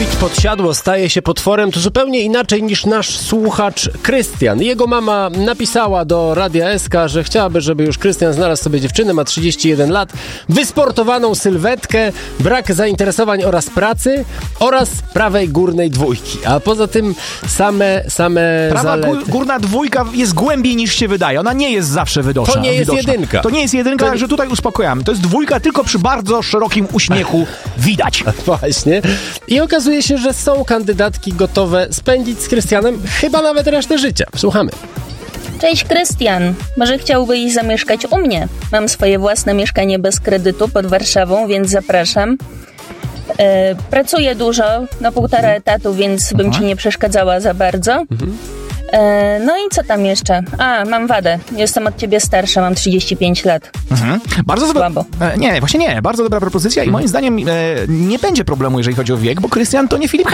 wbić pod siadło staje się potworem, to zupełnie inaczej niż nasz słuchacz Krystian. Jego mama napisała do Radia SK, że chciałaby, żeby już Krystian znalazł sobie dziewczynę, ma 31 lat, wysportowaną sylwetkę, brak zainteresowań oraz pracy oraz prawej górnej dwójki. A poza tym same Prawa zalety. górna dwójka jest głębiej niż się wydaje. Ona nie jest zawsze widoczna. To nie jest jedynka. To nie jest jedynka, także tutaj uspokajamy. To jest dwójka, tylko przy bardzo szerokim uśmiechu widać. Właśnie. I okazuje się, że są kandydatki gotowe spędzić z Krystianem chyba nawet resztę życia. Słuchamy. Cześć Krystian, może chciałbyś zamieszkać u mnie? Mam swoje własne mieszkanie bez kredytu pod Warszawą, więc zapraszam. Pracuję dużo, na 1,5 etatu, więc bym ci nie przeszkadzała za bardzo. No i co tam jeszcze? Mam wadę. Jestem od ciebie starsza, mam 35 lat. Bardzo dobra. Słabo. Nie, właśnie nie. Bardzo dobra propozycja i moim zdaniem nie będzie problemu, jeżeli chodzi o wiek, bo Krystian to nie Filip